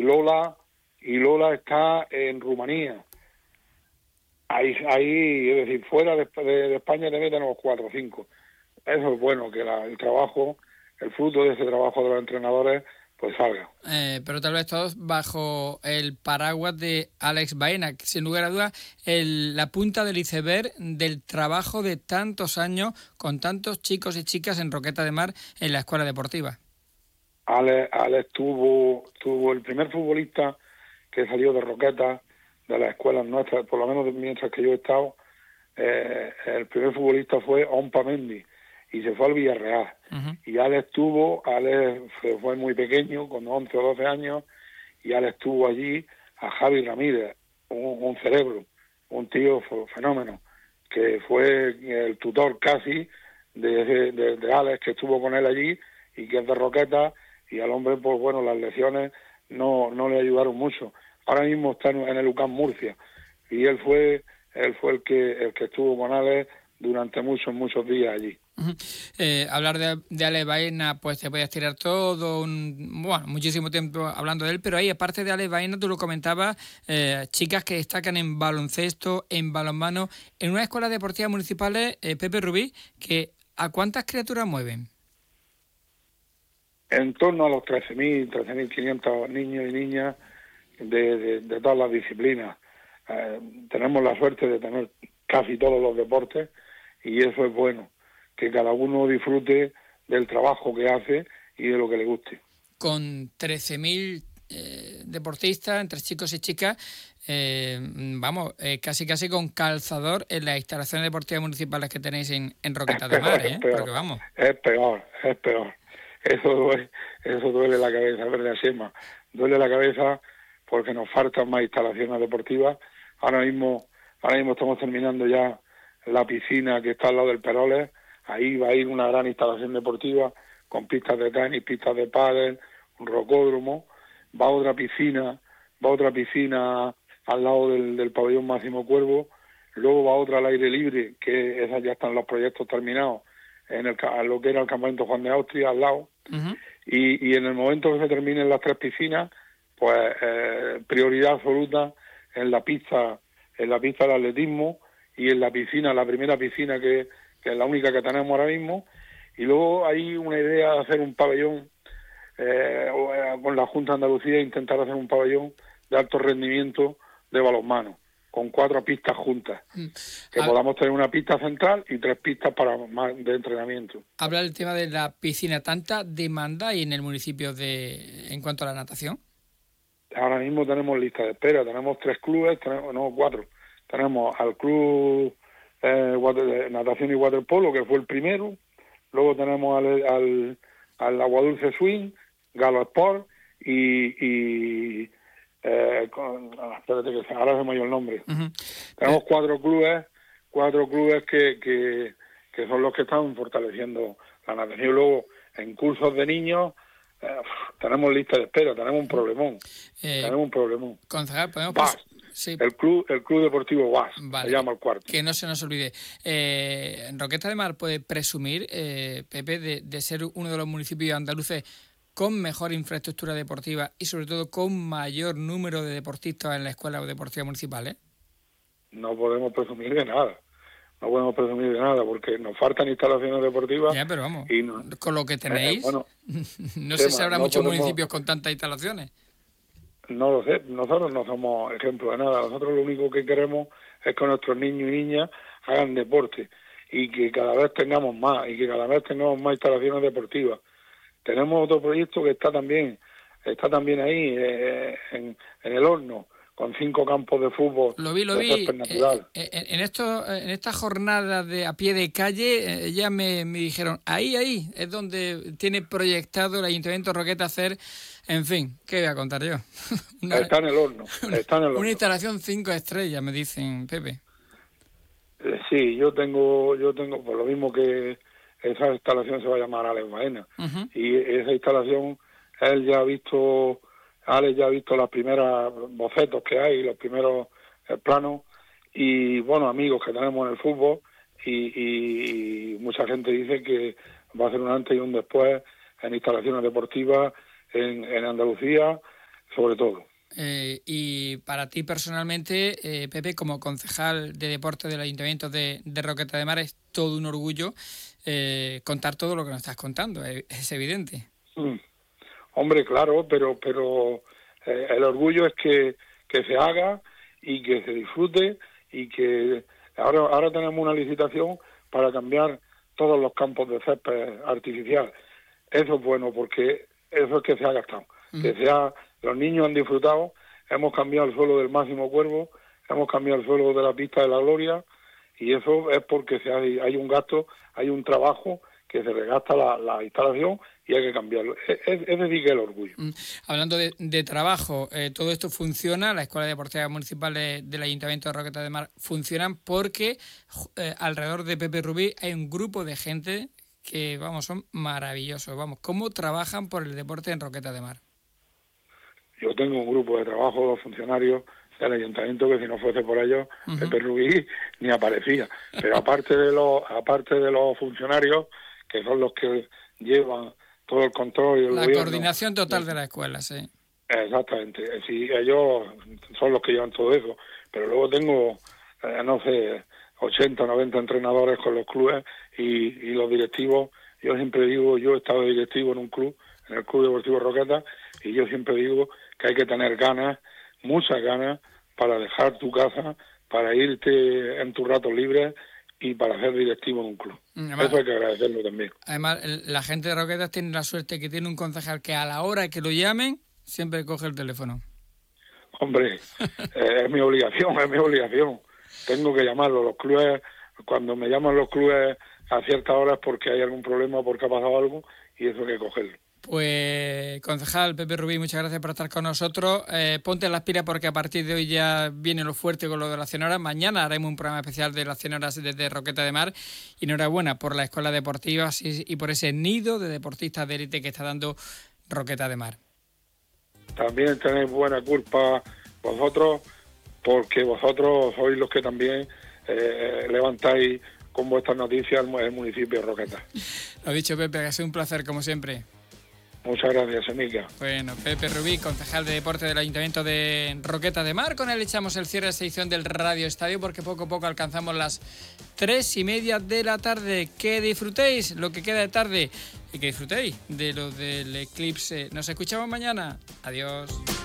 Lola está en Rumanía. Ahí, es decir, fuera de España también tenemos 4 o 5. Eso es bueno, que el trabajo, el fruto de ese trabajo de los entrenadores, pues salga. Pero tal vez todos bajo el paraguas de Alex Baena, que sin lugar a dudas la punta del iceberg del trabajo de tantos años con tantos chicos y chicas en Roqueta de Mar en la escuela deportiva. Alex tuvo el primer futbolista que salió de Roqueta, de las escuelas nuestras, por lo menos mientras que yo he estado, el primer futbolista fue Ompa Mendy, y se fue al Villarreal. Uh-huh. Y Alex fue muy pequeño, con 11 o 12 años, y Alex tuvo allí a Javi Ramírez, un cerebro, un tío fenómeno, que fue el tutor casi de Alex, que estuvo con él allí, y que es de Roqueta, y al hombre, pues bueno, las lesiones no le ayudaron mucho. Ahora mismo está en el UCAM Murcia, y él fue el que estuvo con Alex durante muchos días allí. Uh-huh. Hablar de Ale Baena, pues te puedes tirar muchísimo tiempo hablando de él, pero ahí, aparte de Ale Baena, tú lo comentabas, chicas que destacan en baloncesto, en balonmano, en una escuela deportiva municipales, Pepe Rubí, que ¿a cuántas criaturas mueven? En torno a los 13.500 niños y niñas de todas las disciplinas. Tenemos la suerte de tener casi todos los deportes, y eso es bueno, que cada uno disfrute del trabajo que hace y de lo que le guste. Con 13.000 deportistas, entre chicos y chicas, casi con calzador en las instalaciones deportivas municipales que tenéis en Roqueta de Mar, Es peor. Eso duele la cabeza, ¿verdad, Sema? Duele la cabeza porque nos faltan más instalaciones deportivas. Ahora mismo estamos terminando ya la piscina que está al lado del Peroles. Ahí va a ir una gran instalación deportiva con pistas de tenis, pistas de pádel, un rocódromo. Va otra piscina al lado del pabellón Máximo Cuervo. Luego va otra al aire libre, que esas ya están los proyectos terminados, en lo que era el campamento Juan de Austria, al lado. Uh-huh. Y en el momento que se terminen las 3 piscinas, pues prioridad absoluta en la pista del atletismo, y en la primera piscina que es la única que tenemos ahora mismo. Y luego hay una idea de hacer un pabellón con la Junta de Andalucía, intentar hacer un pabellón de alto rendimiento de balonmano, con 4 pistas juntas, que podamos tener una pista central y 3 pistas de entrenamiento. Habla del tema de la piscina. ¿Tanta demanda hay en el municipio en cuanto a la natación? Ahora mismo tenemos lista de espera, tenemos 3 clubes, 4. Tenemos al club natación y waterpolo, que fue el primero. Luego tenemos al Aguadulce Swing, Galo Sport y espérate que ahora se me ha ido el nombre. Uh-huh. Tenemos 4 clubes que son los que están fortaleciendo la natación. Luego, en cursos de niños, tenemos lista de espera, tenemos un problemón. Concejal, podemos sí. El club deportivo WAS, vale, se llama el cuarto. Que no se nos olvide. Roqueta de Mar puede presumir, Pepe, de ser uno de los municipios andaluces con mejor infraestructura deportiva y sobre todo con mayor número de deportistas en la escuela deportiva municipal, ¿eh? No podemos presumir de nada. Porque nos faltan instalaciones deportivas. Ya, pero vamos, con lo que tenéis, no sé si habrá muchos municipios con tantas instalaciones. No lo sé, nosotros no somos ejemplo de nada. Nosotros lo único que queremos es que nuestros niños y niñas hagan deporte, y que cada vez tengamos más, instalaciones deportivas. Tenemos otro proyecto que está también ahí en el horno, con 5 campos de fútbol. Lo vi. Natural. En esta jornada de a pie de calle, ya me dijeron, ahí es donde tiene proyectado el Ayuntamiento de Roqueta hacer, en fin, ¿qué voy a contar yo? Está en el horno. Una instalación 5 estrellas, me dicen, Pepe. Sí, yo tengo por lo mismo que esa instalación se va a llamar Alex Baena. Uh-huh. Y esa instalación, Alex ya ha visto las primeras bocetos que hay, los primeros planos, y bueno, amigos que tenemos en el fútbol, y mucha gente dice que va a ser un antes y un después en instalaciones deportivas en Andalucía, sobre todo. Y para ti personalmente, Pepe, como concejal de deporte del Ayuntamiento de Roqueta de Mar, es todo un orgullo contar todo lo que nos estás contando, es evidente. Hombre, claro, pero el orgullo es que se haga y que se disfrute, y que ahora tenemos una licitación para cambiar todos los campos de césped artificial. Eso es bueno, porque eso es que se ha gastado. Los niños han disfrutado, hemos cambiado el suelo del Máximo Cuervo, hemos cambiado el suelo de la pista de la Gloria, y eso es porque hay un gasto, hay un trabajo que se regasta la instalación y hay que cambiarlo. Es decir, que el orgullo. Hablando de trabajo, todo esto funciona, la Escuela Deportiva Municipal del Ayuntamiento de Roqueta de Mar funcionan porque alrededor de Pepe Rubí hay un grupo de gente que, vamos, son maravillosos. Vamos, ¿cómo trabajan por el deporte en Roqueta de Mar? Yo tengo un grupo de trabajo, los funcionarios del ayuntamiento, que si no fuese por ellos, Pepe Rubí ni aparecía. Pero aparte de los funcionarios, que son los que llevan todo el control y el gobierno, coordinación total de la escuela, sí. Exactamente, sí, ellos son los que llevan todo eso. Pero luego tengo, 80 o 90 entrenadores con los clubes y los directivos. Yo siempre digo, yo he estado directivo en un club, en el Club Deportivo Roqueta, y yo siempre digo que hay que tener ganas, muchas ganas, para dejar tu casa, para irte en tus ratos libres y para ser directivo en un club. Además, eso hay que agradecerlo también. Además, la gente de Roquetas tiene la suerte que tiene un concejal que a la hora que lo llamen, siempre coge el teléfono. Hombre, es mi obligación. Tengo que llamarlo. Los clubes, cuando me llaman los clubes a ciertas horas porque hay algún problema, porque ha pasado algo, y eso hay que cogerlo. Pues, concejal Pepe Rubí, muchas gracias por estar con nosotros. Ponte las pilas porque a partir de hoy ya viene lo fuerte con lo de las 100 horas. Mañana haremos un programa especial de las 100 horas desde Roqueta de Mar. Y enhorabuena por la escuela deportiva y por ese nido de deportistas de élite que está dando Roqueta de Mar. También tenéis buena culpa vosotros, porque vosotros sois los que también levantáis con vuestras noticias el municipio de Roqueta. Lo dicho, Pepe, que ha sido un placer como siempre. Muchas gracias, Emilia. Bueno, Pepe Rubí, concejal de deporte del Ayuntamiento de Roqueta de Mar. Con él echamos el cierre de esta edición del Radio Estadio, porque poco a poco alcanzamos las 3:30 de la tarde. Que disfrutéis lo que queda de tarde y que disfrutéis de lo del eclipse. Nos escuchamos mañana. Adiós.